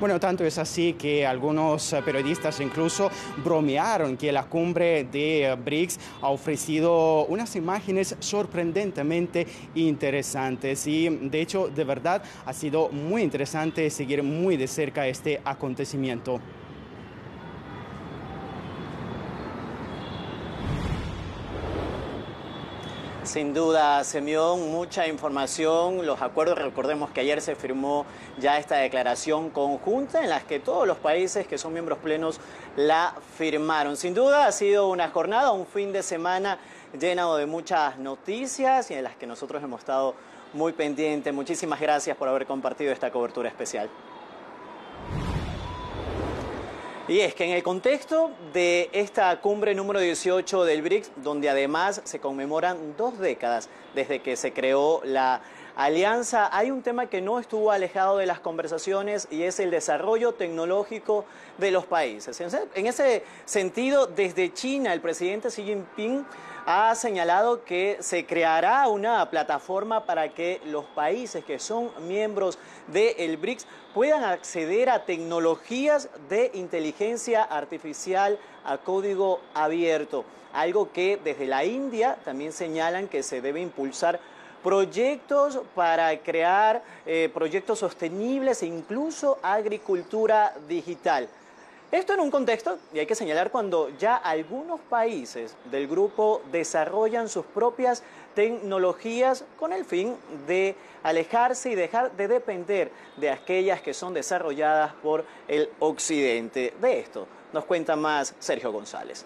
Bueno, tanto es así que algunos periodistas incluso bromearon que la cumbre de BRICS ha ofrecido unas imágenes sorprendentemente interesantes y de hecho de verdad ha sido muy interesante seguir muy de cerca este acontecimiento. Sin duda, Semión, mucha información, los acuerdos, recordemos que ayer se firmó ya esta declaración conjunta en la que todos los países que son miembros plenos la firmaron. Sin duda ha sido una jornada, un fin de semana lleno de muchas noticias y en las que nosotros hemos estado muy pendientes. Muchísimas gracias por haber compartido esta cobertura especial. Y es que en el contexto de esta cumbre número 18 del BRICS, donde además se conmemoran 2 décadas desde que se creó la alianza, hay un tema que no estuvo alejado de las conversaciones y es el desarrollo tecnológico de los países. En ese sentido, desde China, el presidente Xi Jinping ha señalado que se creará una plataforma para que los países que son miembros del BRICS puedan acceder a tecnologías de inteligencia artificial a código abierto, algo que desde la India también señalan que se debe impulsar proyectos para crear proyectos sostenibles e incluso agricultura digital. Esto en un contexto, y hay que señalar, cuando ya algunos países del grupo desarrollan sus propias tecnologías con el fin de alejarse y dejar de depender de aquellas que son desarrolladas por el occidente. De esto nos cuenta más Sergio González.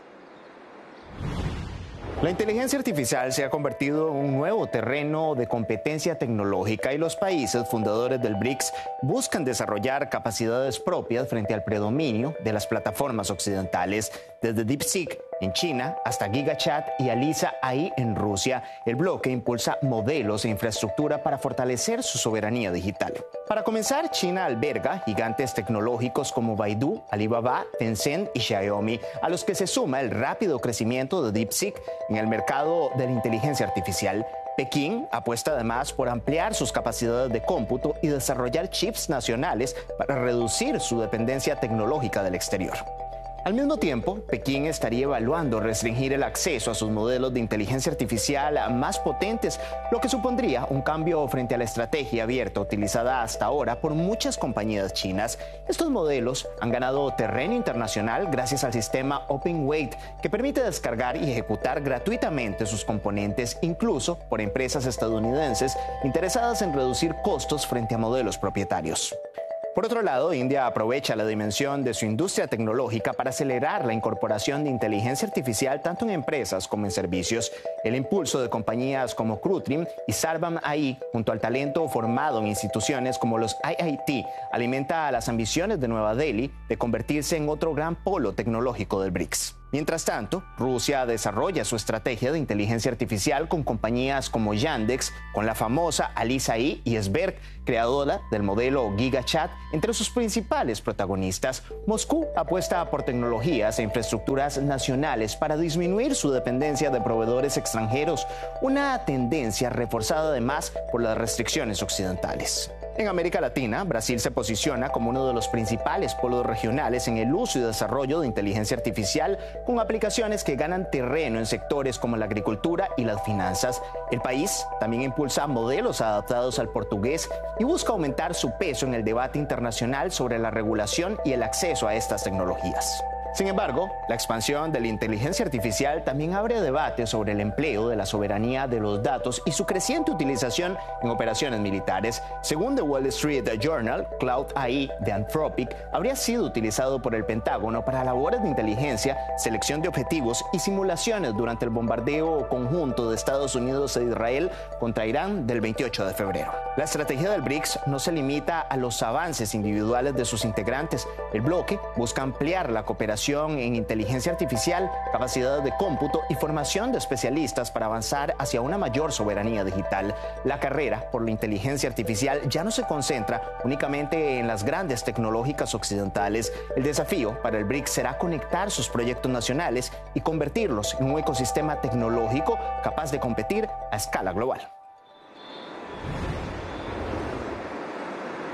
La inteligencia artificial se ha convertido en un nuevo terreno de competencia tecnológica y los países fundadores del BRICS buscan desarrollar capacidades propias frente al predominio de las plataformas occidentales. Desde DeepSeek en China hasta GigaChat y Alisa AI en Rusia, el bloque impulsa modelos e infraestructura para fortalecer su soberanía digital. Para comenzar, China alberga gigantes tecnológicos como Baidu, Alibaba, Tencent y Xiaomi, a los que se suma el rápido crecimiento de DeepSeek en el mercado de la inteligencia artificial. Pekín apuesta además por ampliar sus capacidades de cómputo y desarrollar chips nacionales para reducir su dependencia tecnológica del exterior. Al mismo tiempo, Pekín estaría evaluando restringir el acceso a sus modelos de inteligencia artificial más potentes, lo que supondría un cambio frente a la estrategia abierta utilizada hasta ahora por muchas compañías chinas. Estos modelos han ganado terreno internacional gracias al sistema OpenWeight, que permite descargar y ejecutar gratuitamente sus componentes, incluso por empresas estadounidenses interesadas en reducir costos frente a modelos propietarios. Por otro lado, India aprovecha la dimensión de su industria tecnológica para acelerar la incorporación de inteligencia artificial tanto en empresas como en servicios. El impulso de compañías como Krutrim y Sarvam AI, junto al talento formado en instituciones como los IIT, alimenta a las ambiciones de Nueva Delhi de convertirse en otro gran polo tecnológico del BRICS. Mientras tanto, Rusia desarrolla su estrategia de inteligencia artificial con compañías como Yandex, con la famosa Alisa AI y Sberk, creadora del modelo GigaChat, entre sus principales protagonistas. Moscú apuesta por tecnologías e infraestructuras nacionales para disminuir su dependencia de proveedores extranjeros, una tendencia reforzada además por las restricciones occidentales. En América Latina, Brasil se posiciona como uno de los principales polos regionales en el uso y desarrollo de inteligencia artificial, con aplicaciones que ganan terreno en sectores como la agricultura y las finanzas. El país también impulsa modelos adaptados al portugués y busca aumentar su peso en el debate internacional sobre la regulación y el acceso a estas tecnologías. Sin embargo, la expansión de la inteligencia artificial también abre debate sobre el empleo de la soberanía de los datos y su creciente utilización en operaciones militares. Según The Wall Street Journal, Cloud AI de Anthropic habría sido utilizado por el Pentágono para labores de inteligencia, selección de objetivos y simulaciones durante el bombardeo conjunto de Estados Unidos e Israel contra Irán del 28 de febrero. La estrategia del BRICS no se limita a los avances individuales de sus integrantes. El bloque busca ampliar la cooperación en inteligencia artificial, capacidades de cómputo y formación de especialistas para avanzar hacia una mayor soberanía digital. La carrera por la inteligencia artificial ya no se concentra únicamente en las grandes tecnológicas occidentales. El desafío para el BRICS será conectar sus proyectos nacionales y convertirlos en un ecosistema tecnológico capaz de competir a escala global.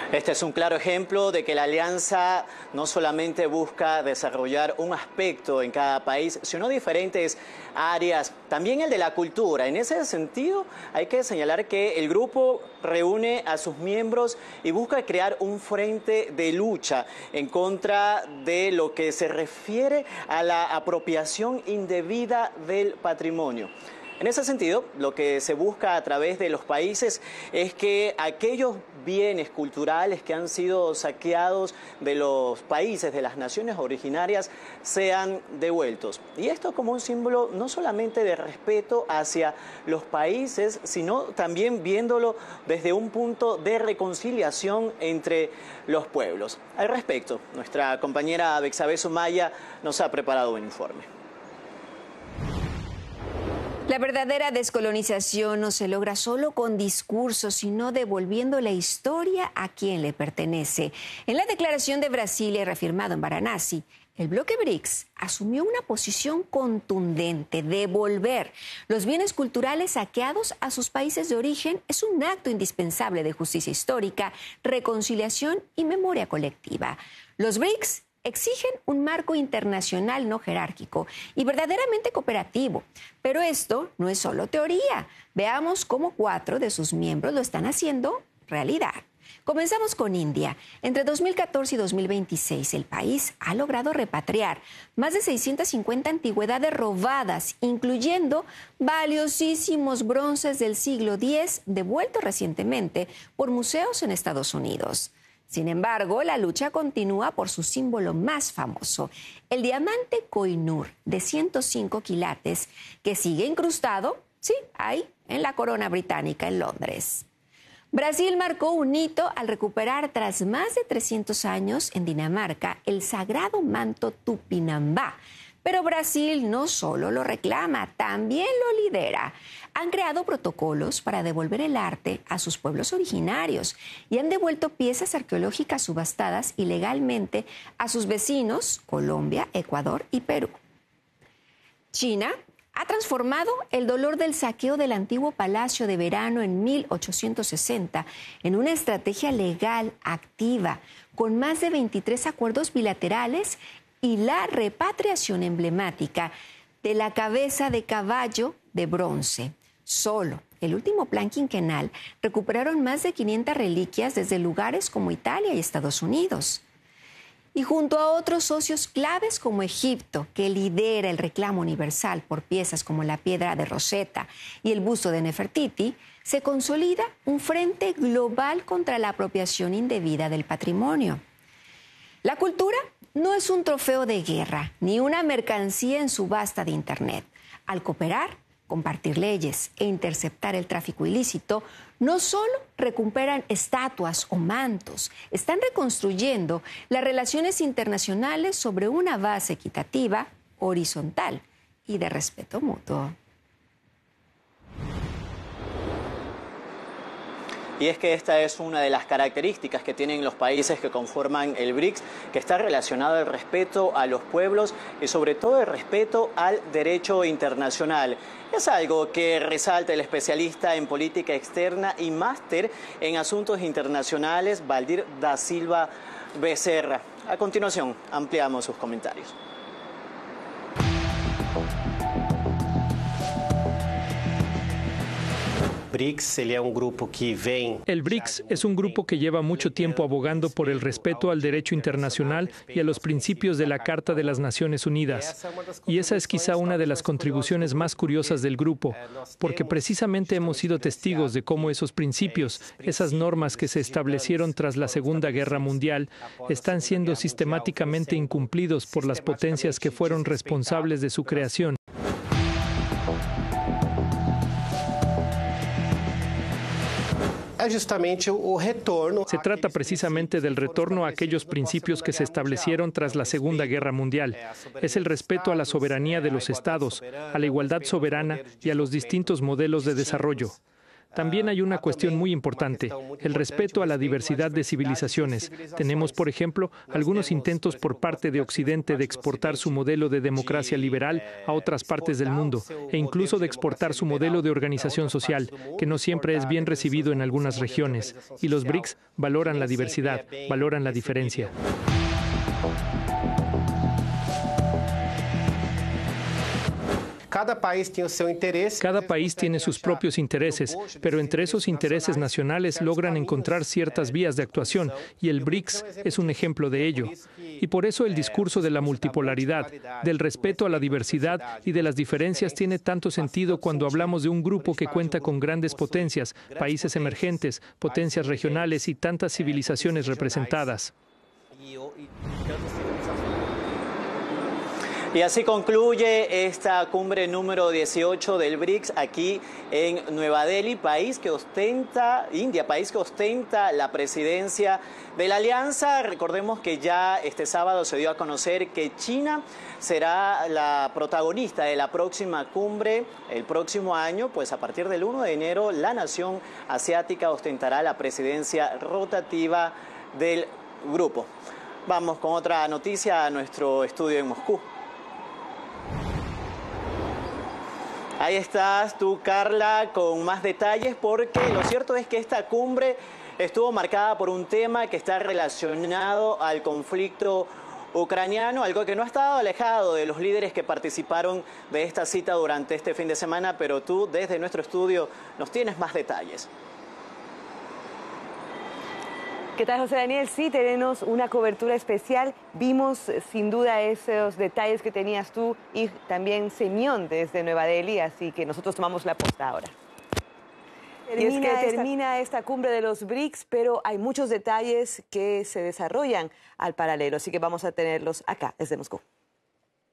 Este es un claro ejemplo de que la alianza no solamente busca desarrollar un aspecto en cada país, sino diferentes áreas, también el de la cultura. En ese sentido, hay que señalar que el grupo reúne a sus miembros y busca crear un frente de lucha en contra de lo que se refiere a la apropiación indebida del patrimonio. En ese sentido, lo que se busca a través de los países es que aquellos bienes culturales que han sido saqueados de los países, de las naciones originarias, sean devueltos. Y esto como un símbolo no solamente de respeto hacia los países, sino también viéndolo desde un punto de reconciliación entre los pueblos. Al respecto, nuestra compañera Bexabe Sumaya nos ha preparado un informe. La verdadera descolonización no se logra solo con discursos, sino devolviendo la historia a quien le pertenece. En la declaración de Brasilia reafirmado en Varanasi, el bloque BRICS asumió una posición contundente. Devolver los bienes culturales saqueados a sus países de origen es un acto indispensable de justicia histórica, reconciliación y memoria colectiva. Los BRICS exigen un marco internacional no jerárquico y verdaderamente cooperativo. Pero esto no es solo teoría. Veamos cómo 4 de sus miembros lo están haciendo realidad. Comenzamos con India. Entre 2014 y 2026, el país ha logrado repatriar más de 650 antigüedades robadas, incluyendo valiosísimos bronces del siglo X devueltos recientemente por museos en Estados Unidos. Sin embargo, la lucha continúa por su símbolo más famoso, el diamante Koh-i-Noor de 105 quilates, que sigue incrustado, sí, ahí, en la corona británica en Londres. Brasil marcó un hito al recuperar tras más de 300 años en Dinamarca el sagrado manto Tupinambá. Pero Brasil no solo lo reclama, también lo lidera. Han creado protocolos para devolver el arte a sus pueblos originarios y han devuelto piezas arqueológicas subastadas ilegalmente a sus vecinos, Colombia, Ecuador y Perú. China ha transformado el dolor del saqueo del antiguo Palacio de Verano en 1860 en una estrategia legal activa, con más de 23 acuerdos bilaterales y la repatriación emblemática de la cabeza de caballo de bronce. Solo el último plan quinquenal recuperaron más de 500 reliquias desde lugares como Italia y Estados Unidos. Y junto a otros socios claves como Egipto, que lidera el reclamo universal por piezas como la piedra de Rosetta y el busto de Nefertiti, se consolida un frente global contra la apropiación indebida del patrimonio. La cultura no es un trofeo de guerra ni una mercancía en subasta de Internet. Al cooperar, compartir leyes e interceptar el tráfico ilícito, no solo recuperan estatuas o mantos, están reconstruyendo las relaciones internacionales sobre una base equitativa, horizontal y de respeto mutuo. Y es que esta es una de las características que tienen los países que conforman el BRICS, que está relacionado al respeto a los pueblos y sobre todo el respeto al derecho internacional. Es algo que resalta el especialista en política externa y máster en asuntos internacionales, Valdir da Silva Becerra. A continuación, ampliamos sus comentarios. El BRICS es un grupo que lleva mucho tiempo abogando por el respeto al derecho internacional y a los principios de la Carta de las Naciones Unidas. Y esa es quizá una de las contribuciones más curiosas del grupo, porque precisamente hemos sido testigos de cómo esos principios, esas normas que se establecieron tras la Segunda Guerra Mundial, están siendo sistemáticamente incumplidos por las potencias que fueron responsables de su creación. Se trata precisamente del retorno a aquellos principios que se establecieron tras la Segunda Guerra Mundial. Es el respeto a la soberanía de los estados, a la igualdad soberana y a los distintos modelos de desarrollo. También hay una cuestión muy importante, el respeto a la diversidad de civilizaciones. Tenemos, por ejemplo, algunos intentos por parte de Occidente de exportar su modelo de democracia liberal a otras partes del mundo, e incluso de exportar su modelo de organización social, que no siempre es bien recibido en algunas regiones. Y los BRICS valoran la diversidad, valoran la diferencia. Cada país tiene sus propios intereses, pero entre esos intereses nacionales logran encontrar ciertas vías de actuación, y el BRICS es un ejemplo de ello. Y por eso el discurso de la multipolaridad, del respeto a la diversidad y de las diferencias tiene tanto sentido cuando hablamos de un grupo que cuenta con grandes potencias, países emergentes, potencias regionales y tantas civilizaciones representadas. Y así concluye esta cumbre número 18 del BRICS aquí en Nueva Delhi, India, país que ostenta la presidencia de la alianza. Recordemos que ya este sábado se dio a conocer que China será la protagonista de la próxima cumbre el próximo año, pues a partir del 1 de enero la nación asiática ostentará la presidencia rotativa del grupo. Vamos con otra noticia a nuestro estudio en Moscú. Ahí estás tú, Carla, con más detalles, porque lo cierto es que esta cumbre estuvo marcada por un tema que está relacionado al conflicto ucraniano, algo que no ha estado alejado de los líderes que participaron de esta cita durante este fin de semana, pero tú desde nuestro estudio nos tienes más detalles. ¿Qué tal, José Daniel? Sí, tenemos una cobertura especial. Vimos sin duda esos detalles que tenías tú y también Semyon desde Nueva Delhi, así que nosotros tomamos la posta ahora. Y es que termina esta cumbre de los BRICS, pero hay muchos detalles que se desarrollan al paralelo, así que vamos a tenerlos acá desde Moscú.